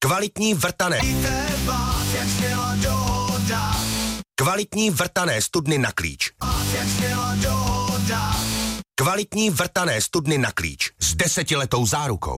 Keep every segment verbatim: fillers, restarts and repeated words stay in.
Kvalitní vrtané. Kvalitní vrtané studny na klíč. Kvalitní vrtané studny na klíč s desetiletou zárukou.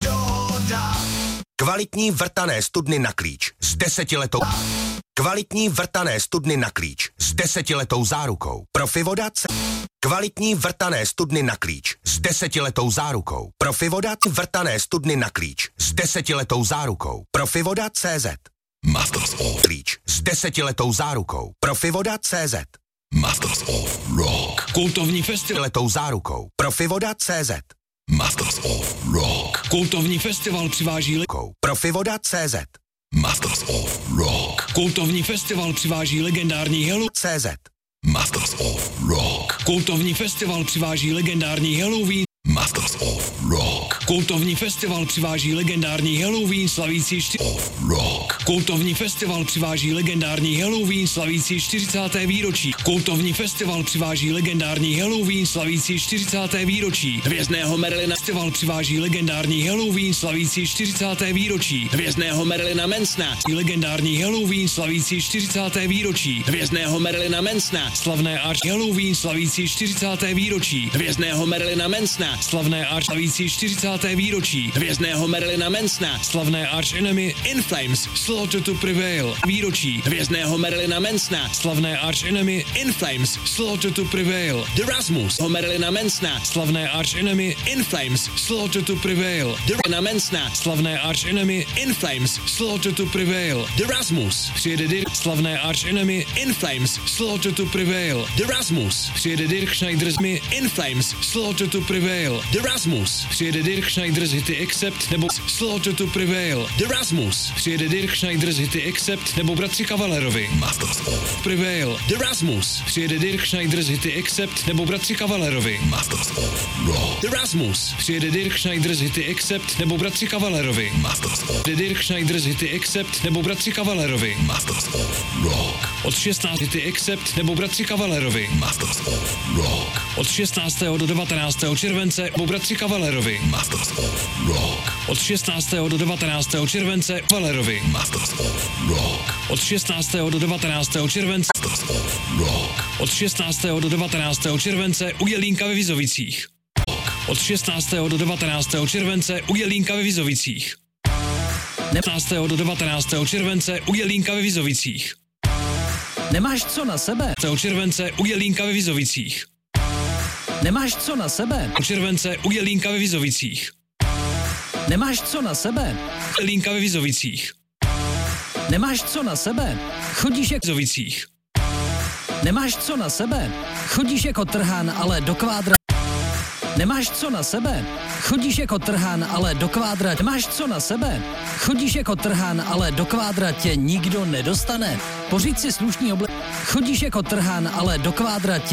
Kvalitní vrtané studny na klíč s desetiletou. Kvalitní vrtané studny na klíč s desetiletou zárukou. Profivoda C. Kvalitní vrtané studny na klíč s desetiletou zárukou. Profivoda vrtané studny na klíč s desetiletou zárukou. Profivoda C Z. Masters of Klíč s desetiletou zárukou. Profivoda C Z. Masters of Rock. Kultovní festival. Letou zárukou. Profivoda C Z. Masters of Rock. Kultovní festival přiváží Kou. Profivoda C Z. Masters of Rock. Kultovní festival přiváží legendární Halloween. C Z. Masters of Rock. Kultovní festival přiváží legendární Halloween. Masters of Rock. Kultovní festival přiváží legendární Halloween slavící čty... Of Rock. Kultovní festival přiváží legendární Halloween slavící čtyřicáté výročí. Kultovní festival přiváží legendární Halloween slavící čtyřicáté výročí. Hvězdného Marilina festival přiváží legendární Halloween slavící čtyřicáté výročí. Hvězdného Marilina Mansona legendární Halloween slavící čtyřicáté výročí. Hvězdného Marilina Mansona slavné Arch Halloween slavící čtyřicáté výročí. Hvězdného Marilina Mansona slavné Arch slavící čtyřicáté výročí. Hvězdného Marilina Mansona slavné Arch Enemy In Flames Slaughter to Prevail výročí. Hvězdného Marilina Mansona slavné Arch Enemy In Flames Slaughter to Prevail. The Rasmus Marilina Mansona slavné Arch Enemy In Flames Slaughter to Prevail. The Marilina Mansona slavné Arch Enemy In Flames Slaughter to Prevail. The Rasmus přijede Dirk slavné Arch Enemy In Flames Slaughter to Prevail. The Rasmus přijede Dirk Schneider In Flames Slaughter to Prevail. The Rasmus přijede Dirk Schneider z hity Accept nebo Slaughter to Prevail. The Rasmus přijede Dirk Schneider z hity Accept nebo Bratři Kavalerovi. Masters of Prevail. The Rasmus přijede Dirk Schneider z hity Accept nebo Bratři Kavalerovi. Masters of Rock. The Rasmus přijede Dirk Schneider z hity Accept nebo Bratři Kavalerovi. Masters of The Dirk Schneider z hity Accept nebo Bratři Kavalerovi. Masters of Rock. Od šestnácti hity Accept nebo Bratři Kavalerovi. Masters of Rock. Od šestnáctého do devatenáctého července nebo Bratři Kavalerovi. Masters of Rock. Od šestnáctého do devatenáctého července Kavalerovi. Masters of Rock. Od šestnáctého do devatenáctého července Masters of Rock. Od šestnáctého do devatenáctého července u Jelínka ve Vizovicích. Od šestnáctého do devatenáctého července u Jelínka ve Vizovicích. šestnáctého do devatenáctého července u Jelínka ve Vizovicích. Nemáš co na sebe? července u Jelínka ve Vizovicích. Nemáš co na sebe? Července u Jelínka ve Vizovicích. Nemáš co na sebe? Jelínka ve Vizovicích. Nemáš co na sebe? Chodíš jak Vizovicích. Nemáš co na sebe? Chodíš jako trhán, ale do kvádra. Nemáš co na sebe? Chodíš jako trhán, ale do kvádra. Nemáš co na sebe? Chodíš jako trhán, ale do kvádra tě nikdo nedostane. Pořiď si slušný oblek. Chodíš jako trhán, ale do kvádra tě